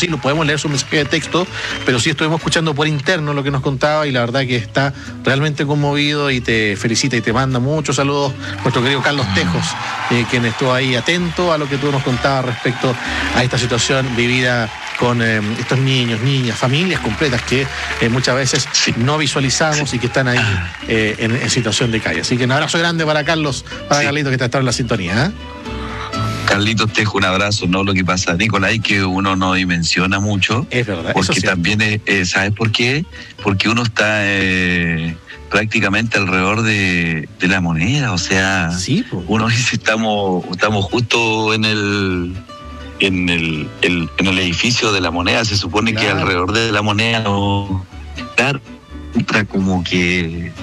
sí, lo podemos leer su mensaje de texto, pero sí estuvimos escuchando por interno lo que nos contaba y la verdad que está realmente conmovido y te felicita y te manda muchos saludos nuestro querido Carlos Tejos, quien estuvo ahí atento a lo que tú nos contabas respecto a esta situación vivida con estos niños, niñas, familias completas que muchas veces no visualizamos y que están ahí en situación de calle. Así que un abrazo grande para Carlos, para Carlito que está en la sintonía. Carlitos, te dejo un abrazo, ¿no? Lo que pasa, Nicolás, que uno no dimensiona mucho. Es verdad, porque eso también, ¿sabes por qué? Porque uno está prácticamente alrededor de la moneda, o sea, sí, uno dice, estamos justo en el edificio de la moneda, se supone que alrededor de la moneda no como que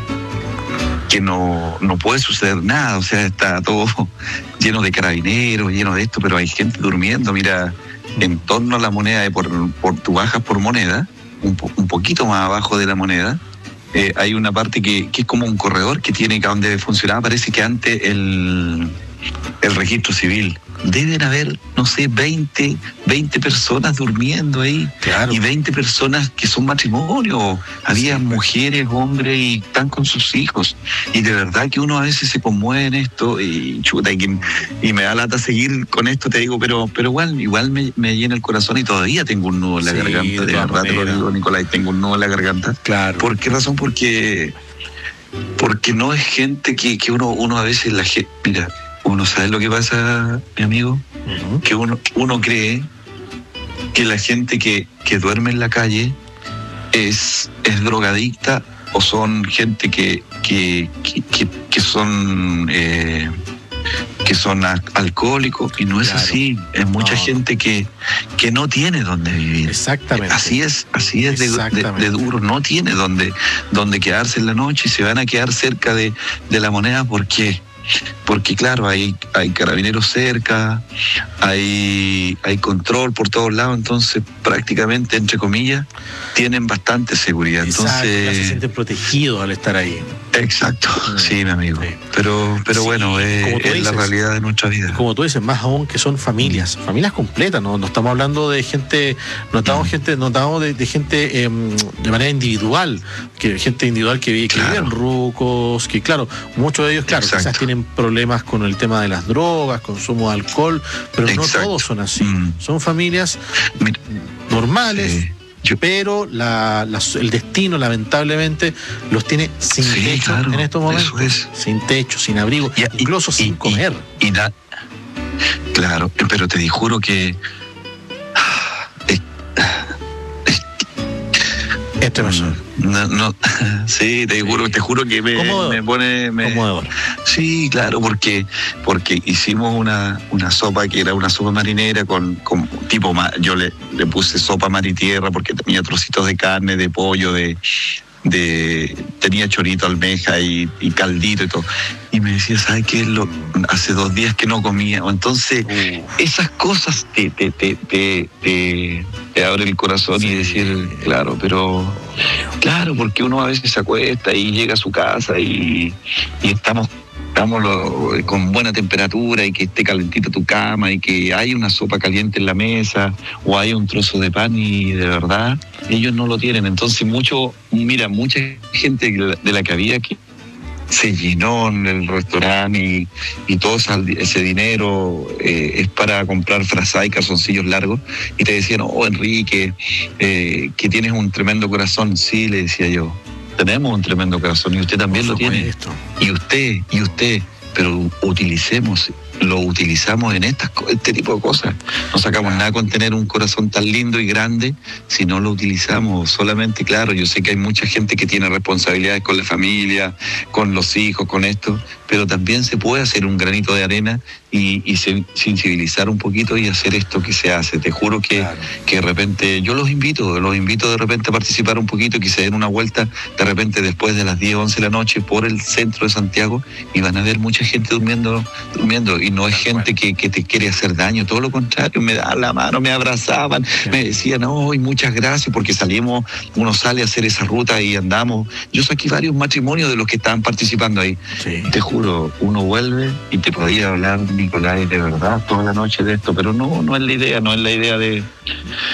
no puede suceder nada, o sea, está todo lleno de carabineros, lleno de esto, pero hay gente durmiendo. Mira, en torno a la moneda, tú bajas por moneda, un poquito más abajo de la moneda, hay una parte que es como un corredor que tiene que donde funcionaba, parece que antes el registro civil. Deben haber, no sé, 20 personas durmiendo ahí. Claro. Y 20 personas que son matrimonio. Había mujeres, hombres y están con sus hijos. Y de verdad que uno a veces se conmueve en esto y chuta, y me da lata seguir con esto, te digo, pero igual me llena el corazón y todavía tengo un nudo en la garganta. De verdad te lo digo, Nicolás, tengo un nudo en la garganta. Claro. ¿Por qué razón? Porque no es gente que uno a veces la gente, mira, uno sabe lo que pasa, mi amigo, que uno cree que la gente que duerme en la calle es drogadicta o son gente que son alcohólicos, y no es así. Es mucha gente que no tiene dónde vivir. Exactamente. Así es de duro. No tiene dónde quedarse en la noche y se van a quedar cerca de la moneda. ¿Por qué? Porque claro, hay carabineros cerca, hay control por todos lados, entonces prácticamente, entre comillas, tienen bastante seguridad. Entonces se sienten protegidos al estar ahí. Exacto, sí, mi amigo. Sí. Pero bueno, es la realidad de nuestra vida. Como tú dices, más aún que son familias completas, no estamos hablando de gente, no estamos de gente de manera individual, gente individual que viven rucos, que claro, muchos de ellos, quizás tienen problemas con el tema de las drogas, consumo de alcohol, pero no todos son así. Son familias normales. Pero el destino, lamentablemente, los tiene sin techo en estos momentos. Sin techo, sin abrigo, incluso sin comer. Claro, pero te juro que sí, te juro que me pone. Sí, claro, porque hicimos una sopa que era una sopa marinera con tipo, yo le puse sopa mar y tierra porque tenía trocitos de carne, de pollo, tenía chorito, almeja y caldito y todo. Y me decía, ¿sabes qué? Hace 2 días que no comía. Entonces, esas cosas te abre el corazón y decir, claro, porque uno a veces se acuesta y llega a su casa y estamos con buena temperatura y que esté calentita tu cama y que hay una sopa caliente en la mesa o hay un trozo de pan, y de verdad ellos no lo tienen. Entonces mucha gente de la que había que se llenó en el restaurante y todo ese dinero es para comprar frazada y calzoncillos largos, y te decían, Enrique, que tienes un tremendo corazón. Sí, le decía yo, tenemos un tremendo corazón y usted también lo tiene. Y usted, pero lo utilizamos en este tipo de cosas. No sacamos nada con tener un corazón tan lindo y grande si no lo utilizamos. Solamente, claro, yo sé que hay mucha gente que tiene responsabilidades con la familia, con los hijos, con esto, pero también se puede hacer un granito de arena y sensibilizar un poquito y hacer esto que se hace. Te juro que de repente, yo los invito de repente a participar un poquito, que se den una vuelta de repente después de las 10, 11 de la noche por el centro de Santiago, y van a ver mucha gente durmiendo, y no es gente que te quiere hacer daño, todo lo contrario, me daban la mano, me abrazaban, me decían, y muchas gracias, porque uno sale a hacer esa ruta y andamos. Yo saqué varios matrimonios de los que estaban participando ahí. Te juro, uno vuelve y te podía hablar, Nicolás, de verdad, toda la noche de esto, pero no es la idea de